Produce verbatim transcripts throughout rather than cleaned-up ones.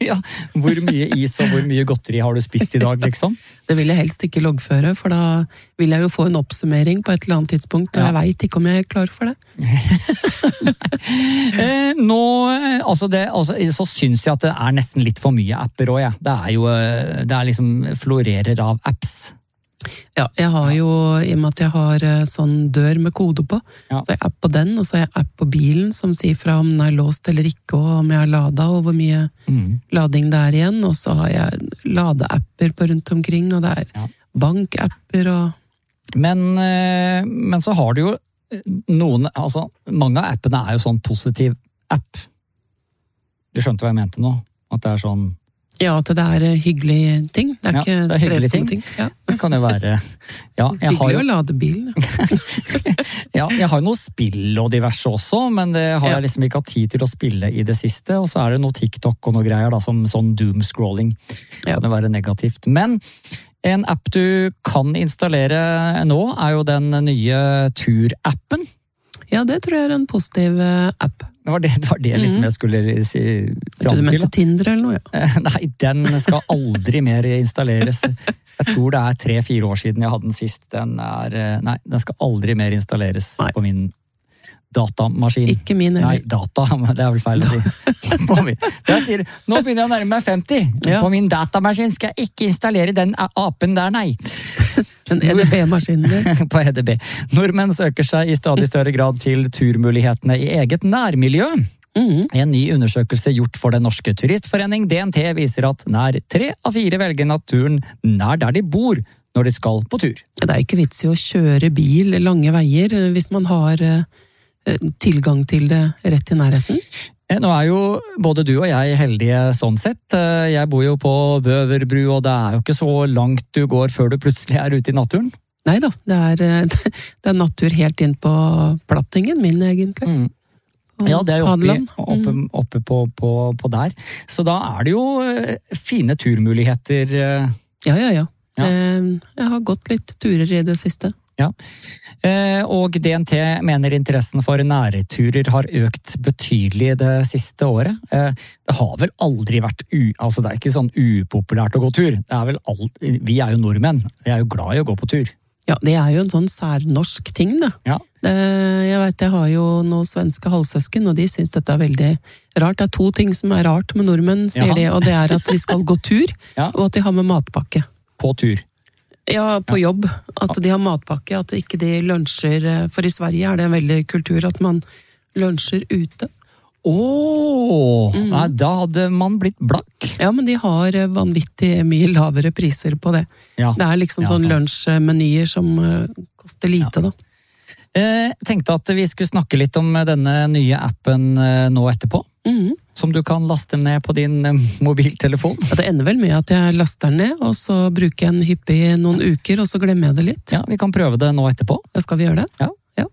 Ja, hvor mye is og hvor mye godteri har du spist i dag, liksom? Det vil jeg helst ikke loggføre, for da vil jeg jo få en oppsummering på et eller annet tidspunkt, og ja. Jeg vet ikke om jeg er klar for det. Nå, altså det, altså, så synes jeg at det er nesten litt for mye apper også, ja. Det er jo, det er liksom florerer av apps. Ja, jeg har jo, i og med at jeg har sånn dør med kode på, ja. Så jeg er app på den, og så er jeg app på bilen som sier fra om den er låst eller ikke, og om jeg har ladet, og hvor mye mm. lading det er igjen, og så har jeg ladeapper på rundt omkring, og det er ja. Bankapper og... Men, men så har du jo noen, altså mange av appene er jo sånn positiv app. Du skjønte hva jeg mente nå? At det er sånn... Ja, at det er hyggelige ting. Det er ja, ikke det er strevsomme ting. ting. Ja. Det kan jo være... Ja, jeg Hyggelig jo... å lade bilen. Ja, jeg har jo noe spill og diverse også, men det har ja. Jeg liksom ikke hatt tid til å spille i det siste, og så er det noe TikTok og noe greier da, som sånn doom-scrolling. Ja. Kan det være negativt. Men en app du kan installere nå er jo den nye Tur-appen. Ja, det tror jeg er en positiv app. Det var det, det, var det liksom jeg skulle si frem til. Du mente Tinder eller noe, ja? Nei, den skal aldri mer installeres. Jeg tror det er tre-fire år siden jeg hadde den sist. Den er, nei, den skal aldri mer installeres nei. På min datamaskin. Ikke min heller. Nei, data, det er vel feil å si. På min. Det jeg sier, nå begynner jeg å nærme meg femti. Ja. På min datamaskin skal jeg ikke installere den apen der, nei. Den E D B-maskinen der. På E D B. Nordmenn søker seg i stadig større grad til turmulighetene i eget nærmiljø. Mm. En ny undersøkelse gjort for den norske turistforening D N T viser at nær tre av fire velger naturen nær der de bor når de skal på tur. Det er ikke vits i å kjøre bil lange veier hvis man har tilgang til det rett i nærheten. Nå er jo både du og jeg heldige sånn sett. Jeg bor jo på Bøverbru, og det er jo ikke så langt du går før du plutselig er ute i naturen. Neida, det er, det er natur helt inn på plattingen min, egentlig. Mm. Ja, det er jo oppe, oppe, oppe på, på, på der. Så da er det jo fine turmuligheter. Ja, ja, ja. ja. Jeg har gått litt turer i det siste. Ja, og D N T mener interessen for nærturer har økt betydelig det siste året. Det har vel aldri vært, u, altså det er ikke sånn upopulært å gå tur. Det er vel alt, vi er jo nordmenn, vi er jo glad i å gå på tur. Ja, det er jo en sånn særnorsk ting da. Ja. Jeg vet, jeg har jo noen svenske halvsøsken, og de synes dette er veldig rart. Det er to ting som er rart med nordmenn, sier ja. De, og det er at de skal gå tur, ja. Og at de har med matpakke. På tur? Ja, på jobb. At de har matpakke, at ikke de lunsjer, for i Sverige er det en veldig kultur at man lunsjer ute. Åh, mm. Nei, da hadde man blitt blakk. Ja, men de har vanvittig mye lavere priser på det. Ja. Det er liksom ja, sånn lunsjmenyer som koster lite, ja. Da. Jeg tenkte at vi skulle snakke litt om denne nye appen nå etterpå. Mm. Som du kan laste ned på din mobiltelefon. Ja, det ender vel med at jeg laster den ned, og så bruker jeg den hyppig noen uker, og så glemmer jeg det litt. Ja, vi kan prøve det nå etterpå. Ja, skal vi gjøre det? Ja. Ja.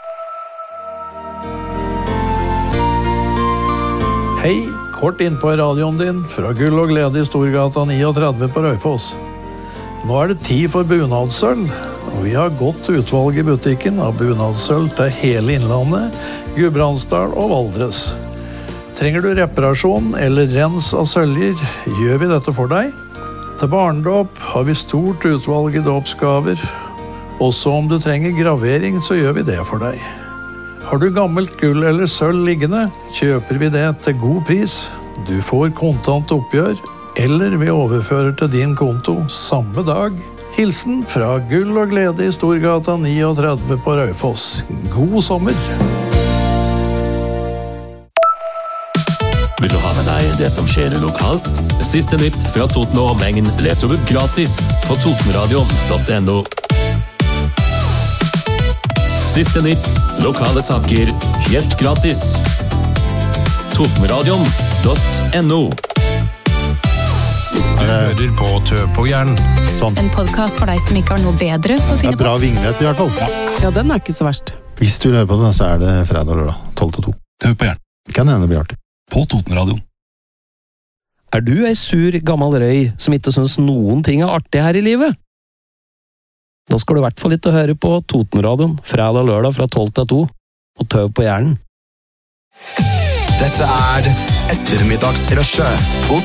Hei, kort inn på radioen din, fra Gull og Glede i Storgata trettini på Raufoss. Nå er det tid for bunadssølv, og vi har godt utvalg i butikken av bunadssølv til hele Innlandet, Gudbrandsdal og Valdres. Trenger du reparasjon eller rens av søljer, gjør vi dette for deg. Til barndåp har vi stort utvalg i dåpsgaver. Også om du trenger gravering, så gjør vi det for deg. Har du gammelt gull eller sølv liggende, kjøper vi det til god pris. Du får kontant oppgjør, eller vi overfører til din konto samme dag. Hilsen fra Gull og Glede i Storgata trettini på Raufoss. God sommer! Vil du ha med deg det som skjer lokalt? Siste nytt fra Toten og omegn leser du gratis på totenradion punktum no. Siste nytt, lokale saker, helt gratis. totenradion punktum no. Du hører på Tø på Jern. Sånn. En podcast for deg som ikke har noe bedre å finne på. Det er bra vignett i hvert fall. Ja. Ja, den er ikke så verst. Hvis du hører på det, så er det fredag eller da, tolv til to. Tø på Jern. Kan hende bli artig. På Totenradioen. Er du ei sur, gammel røy som ikke synes noen ting er artig her i livet? Da skal du i hvert fall ikke høre på Totenradioen, fredag og lørdag fra tolv til to, og Tøv på Hjernen. Dette er ettermiddagsrushet på